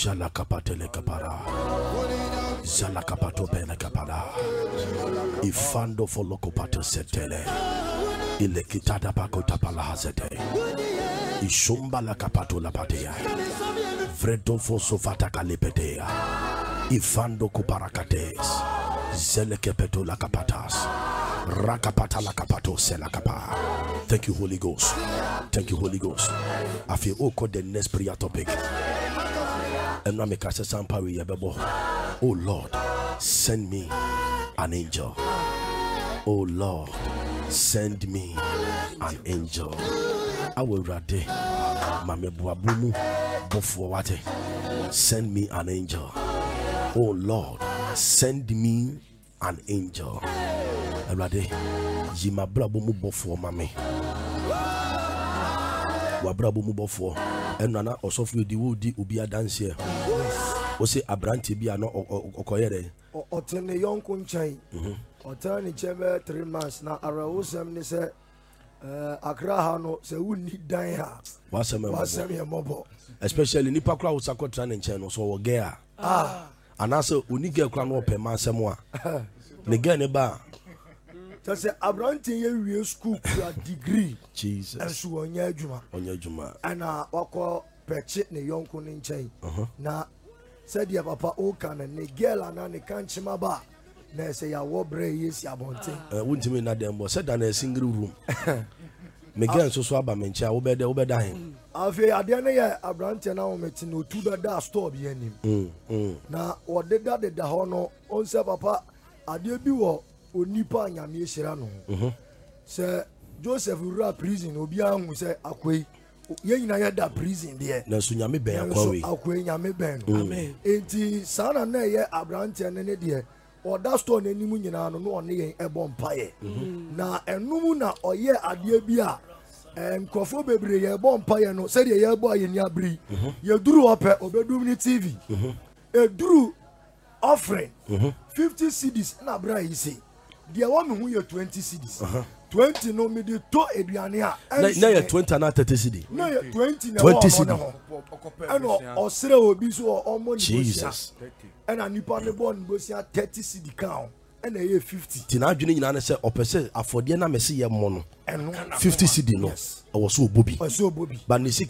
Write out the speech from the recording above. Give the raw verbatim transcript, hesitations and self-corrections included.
Jala kapatele kapara. Zala kapato bele kapara. Ifando foloko pato setele. Ile kitada pako tapala hazete. Ishumba la kapato la patea. Vredo foso fata kalipetea. Ifando kuparakates. Zele kepeto la kapatas. Rakapata la kapato sela kapa. Thank you, Holy Ghost. Thank you, Holy Ghost. I feel okay. The next prayer topic. And now make us a sample. Oh Lord, send me an angel. Oh Lord, send me an angel. I will rade. Mame buabumu bofo wate. Send me an angel. Oh Lord, send me an angel. Rade. Jima brabo mu bofo mame. Wa brabo mu bofo. Enana osofu di wudi ubia dance here. O say abranti bia no okoyere. O tene yonko nchan. O tane chebe three months na arawusem ni se eh Accra ha no se wuni dan ha. Wasem Wasem ye mobo. Especially nipa kra usakotran nchen no so wo ge a. Ah. Anase onige kra no pe mansem a. Ne ge ne ba. So say abranti ye wie school for degree. Jesus. Enso onya adwuma. Onya adwuma. Ana wako peche ne yonko ni nchan. Na said ya papa o kan ne girl ana ne kan chima ba na say ya wo bre yes abonte eh wuntimi na dem bo said na single room me girl so so aba me ncha wo be de wo be da hen afi ade na ya abrante na wo meti no tu da da store bi anim mm mm na wo de da de da ho no on say papa ade bi wo onipa anyame ehira no mhm say Joseph Ura prison obi anhu say akwai ye nyina ya da prison there na so nyame ben akwawe akwai nyame ben amen enti sana na ye abrante ne ne de o da store na nimu nyina no no one yen ebo mpaye na enum na oye ade bi a enkofo bebre ye ebo mpaye no se de ye ebo aye ni abri ye duru ope obedum ni T V e duru offering fifty cedis na bra yi say de wa me hu ye twenty cedis twenty no me de to eduane a na ye twenty na thirty cedi na ye twenty na twenty cedi eno osere obi so omo ni Jesus ena nipa ne bon bosia thirty cedi count ena ye fifty ti na adwene nyina na se opese afode na mese ye mo no fifty cedi no e wo so obobi o so obobi ba ne